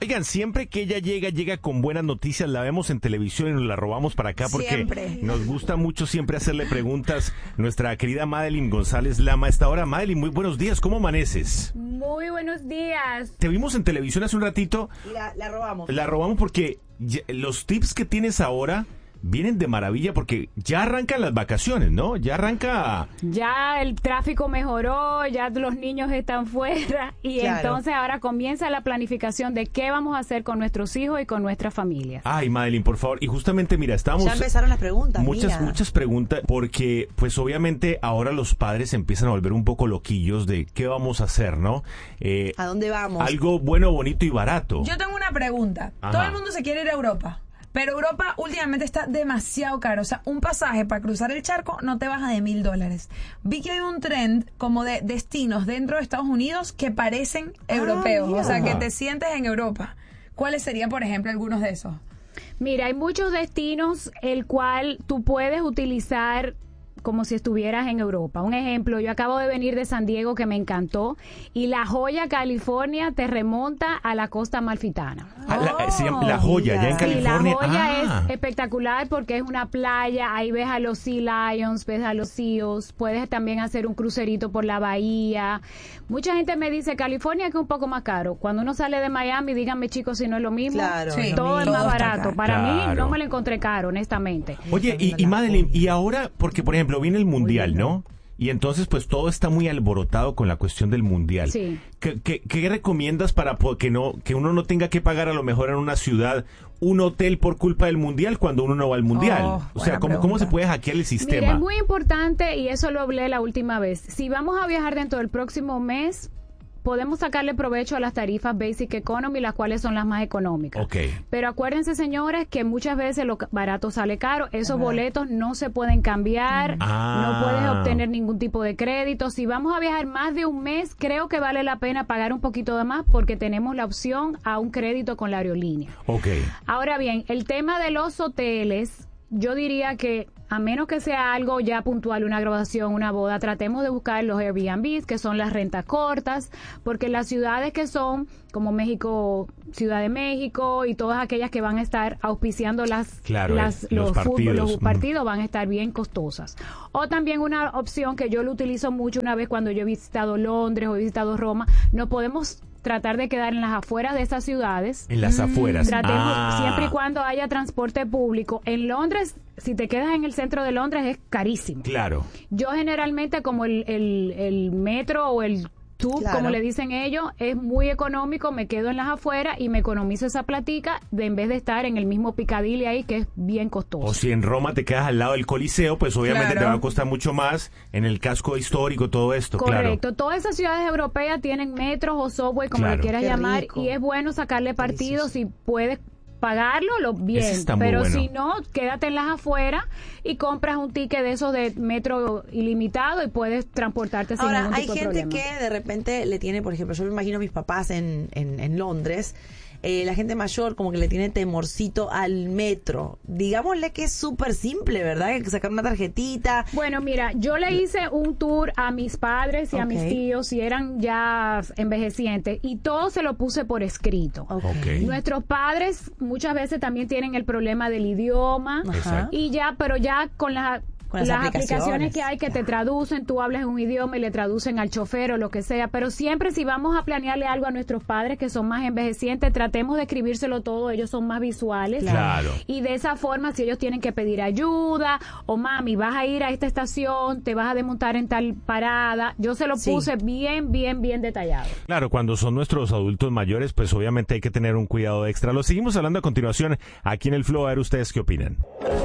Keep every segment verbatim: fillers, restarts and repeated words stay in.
Oigan, siempre que ella llega, llega con buenas noticias, la vemos en televisión y nos la robamos para acá porque siempre. Nos gusta mucho siempre hacerle preguntas. Nuestra querida Madeline González Lama a esta hora. Madeline, muy buenos días, ¿cómo amaneces? Muy buenos días. Te vimos en televisión hace un ratito. Y la, la robamos. La robamos porque ya, los tips que tienes ahora vienen de maravilla porque ya arrancan las vacaciones, ¿no? Ya arranca... Ya el tráfico mejoró, ya los niños están fuera y Claro. entonces ahora comienza la planificación de qué vamos a hacer con nuestros hijos y con nuestras familias. Ay, Madeline, por favor. Y justamente, mira, estamos... Ya empezaron las preguntas, Muchas, mira. muchas preguntas, porque pues obviamente ahora los padres empiezan a volver un poco loquillos de qué vamos a hacer, ¿no? Eh, ¿A dónde vamos? algo bueno, bonito y barato. Yo tengo una pregunta. Ajá. Todo el mundo se quiere ir a Europa, pero Europa últimamente está demasiado caro. O sea, un pasaje para cruzar el charco no te baja de mil dólares. Vi que hay un trend como de destinos dentro de Estados Unidos que parecen europeos. mira. O sea, que te sientes en Europa. ¿Cuáles serían, por ejemplo, algunos de esos? Mira, hay muchos destinos el cual tú puedes utilizar como si estuvieras en Europa. Un ejemplo, yo acabo de venir de San Diego que me encantó y La Joya, California, te remonta a la costa amalfitana. Ah, la, se llama La Joya, mira. ya en Sí, California. La Joya Ah. es espectacular porque es una playa, ahí ves a los Sea Lions, ves a los Seals, puedes también hacer un crucerito por la bahía. Mucha gente me dice, California que es un poco más caro. Cuando uno sale de Miami, díganme chicos si no es lo mismo. Claro, Sí. lo Todo es mismo. más Todo está barato. caro. Para mí Claro. no me lo encontré caro, honestamente. Oye, y, y Madeline, y ahora, porque por ejemplo viene el Mundial, ¿no? Y entonces pues todo está muy alborotado con la cuestión del Mundial. Sí. ¿Qué, qué, qué recomiendas para po- que no que uno no tenga que pagar a lo mejor en una ciudad un hotel por culpa del Mundial cuando uno no va al Mundial? Oh, o sea, buena ¿cómo, ¿cómo se pregunta. puede hackear el Mira, sistema? es muy importante y eso lo hablé la última vez. Si vamos a viajar dentro del próximo mes, podemos sacarle provecho a las tarifas Basic Economy, las cuales son las más económicas. Ok. Pero acuérdense, señores, que muchas veces lo barato sale caro. Esos boletos no se pueden cambiar, Ah. no puedes obtener ningún tipo de crédito. Si vamos a viajar más de un mes, creo que vale la pena pagar un poquito de más porque tenemos la opción a un crédito con la aerolínea. Ok. Ahora bien, el tema de los hoteles, yo diría que a menos que sea algo ya puntual, una graduación, una boda, tratemos de buscar los Airbnbs, que son las rentas cortas, porque las ciudades que son como México, Ciudad de México y todas aquellas que van a estar auspiciando las, Claro, las eh, los fútbol- partidos. los Mm. partidos van a estar bien costosas. O también una opción que yo lo utilizo mucho una vez cuando yo he visitado Londres o he visitado Roma, no podemos tratar de quedar en las afueras de esas ciudades. En las afueras. Tratemos, Ah. siempre y cuando haya transporte público. En Londres, si te quedas en el centro de Londres, es carísimo. Claro. Yo generalmente, como el, el, el metro o el tube, Claro. como le dicen ellos, es muy económico, me quedo en las afueras y me economizo esa platica de en vez de estar en el mismo Piccadilly ahí, que es bien costoso. O si en Roma te quedas al lado del Coliseo, pues obviamente Claro. te va a costar mucho más en el casco histórico, todo esto, Correcto. claro. Todas esas ciudades europeas tienen metros o subway, como Claro. le quieras Qué llamar, rico. y es bueno sacarle partido si puedes pagarlo, lo Ese bien, está muy pero bueno. si no, quédate en las afueras y compras un ticket de esos de metro ilimitado y puedes transportarte sin Ahora, ningún hay tipo de gente problema. que de repente le tiene, por ejemplo, yo me imagino a mis papás en, en, en Londres, eh, la gente mayor como que le tiene temorcito al metro. Digámosle que es súper simple, ¿verdad? Hay que sacar una tarjetita. Bueno, mira, yo le hice un tour a mis padres y a Ok. mis tíos, si eran ya envejecientes, y todo se lo puse por escrito. Ok. Ok. Nuestros padres muchas veces también tienen el problema del idioma. Ajá. Y ya, pero ya con las, Con las las aplicaciones, aplicaciones que hay que te traducen, tú hablas en un idioma y le traducen al chofer o lo que sea. Pero siempre si vamos a planearle algo a nuestros padres que son más envejecientes, tratemos de escribírselo todo, ellos son más visuales. Claro. Y de esa forma, si ellos tienen que pedir ayuda, o mami, vas a ir a esta estación, te vas a desmontar en tal parada, yo se lo Sí. puse bien, bien, bien detallado. Claro, cuando son nuestros adultos mayores, pues obviamente hay que tener un cuidado extra. Lo seguimos hablando a continuación aquí en el Flow. A ver ustedes qué opinan.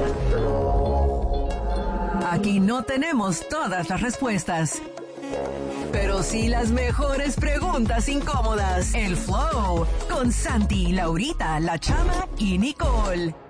Aquí no tenemos todas las respuestas, pero sí las mejores preguntas incómodas. El Flow con Santi, Laurita, La Chama y Nicole.